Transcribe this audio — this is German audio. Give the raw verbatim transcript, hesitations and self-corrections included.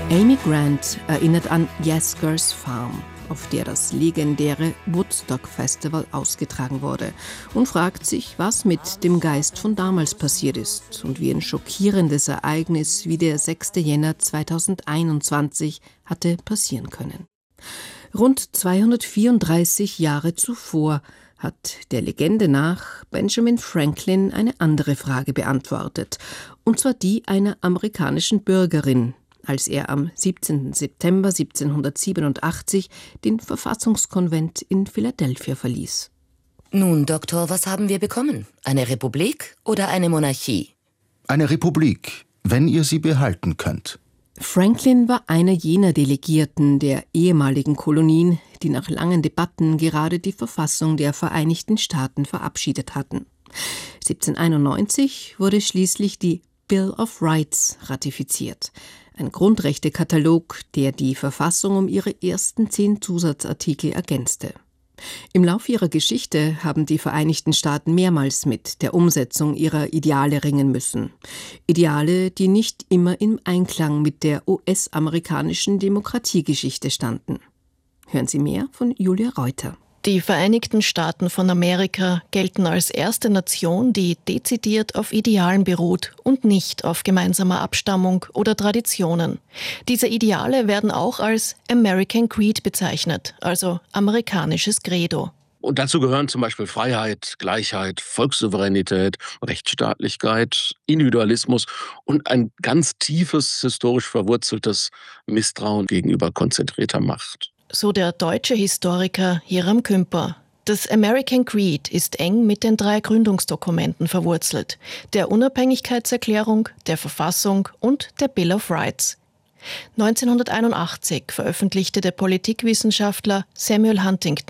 Amy Grant erinnert an Yasgur's Farm, auf der das legendäre Woodstock Festival ausgetragen wurde, und fragt sich, was mit dem Geist von damals passiert ist und wie ein schockierendes Ereignis wie der sechster Jänner zweitausendeinundzwanzig hatte passieren können. Rund zweihundertvierunddreißig Jahre zuvor hat der Legende nach Benjamin Franklin eine andere Frage beantwortet, und zwar die einer amerikanischen Bürgerin, als er am siebzehnten September siebzehnhundertsiebenundachtzig den Verfassungskonvent in Philadelphia verließ. Nun, Doktor, was haben wir bekommen? Eine Republik oder eine Monarchie? Eine Republik, wenn ihr sie behalten könnt. Franklin war einer jener Delegierten der ehemaligen Kolonien, die nach langen Debatten gerade die Verfassung der Vereinigten Staaten verabschiedet hatten. siebzehnhunderteinundneunzig wurde schließlich die Bill of Rights ratifiziert, ein Grundrechtekatalog, der die Verfassung um ihre ersten zehn Zusatzartikel ergänzte. Im Lauf ihrer Geschichte haben die Vereinigten Staaten mehrmals mit der Umsetzung ihrer Ideale ringen müssen. Ideale, die nicht immer im Einklang mit der U S-amerikanischen Demokratiegeschichte standen. Hören Sie mehr von Julia Reuter. Die Vereinigten Staaten von Amerika gelten als erste Nation, die dezidiert auf Idealen beruht und nicht auf gemeinsamer Abstammung oder Traditionen. Diese Ideale werden auch als American Creed bezeichnet, also amerikanisches Credo. Und dazu gehören zum Beispiel Freiheit, Gleichheit, Volkssouveränität, Rechtsstaatlichkeit, Individualismus und ein ganz tiefes, historisch verwurzeltes Misstrauen gegenüber konzentrierter Macht. So der deutsche Historiker Hiram Kümper. Das American Creed ist eng mit den drei Gründungsdokumenten verwurzelt: der Unabhängigkeitserklärung, der Verfassung und der Bill of Rights. neunzehnhunderteinundachtzig veröffentlichte der Politikwissenschaftler Samuel Huntington